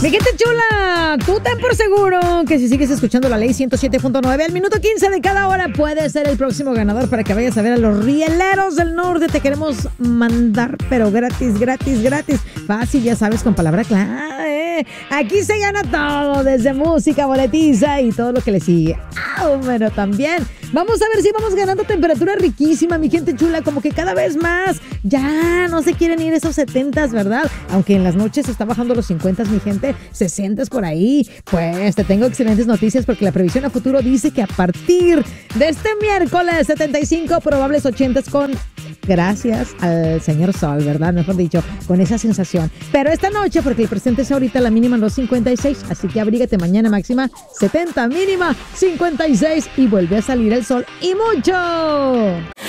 Mi gente chula, tú ten por seguro que si sigues escuchando la ley 107.9 al minuto 15 de cada hora puedes ser el próximo ganador para que vayas a ver a los rieleros del norte. Te queremos mandar, pero gratis. Fácil, ya sabes, con palabra clave. Aquí se gana todo, desde música, boletiza y todo lo que le sigue. Bueno, también vamos a ver si vamos ganando temperatura riquísima, mi gente chula, como que cada vez más. Ya no se quieren ir esos 70s, ¿verdad? Aunque en las noches está bajando los 50s, mi gente, 60s por ahí. Pues te tengo excelentes noticias porque la previsión a futuro dice que a partir de este miércoles 75, probables 80s con... Gracias al señor Sol, ¿verdad? Mejor dicho, con esa sensación. Pero esta noche, porque el presente es ahorita la mínima en los 56, así que abrígate mañana máxima 70, mínima 56 y vuelve a salir el sol y mucho.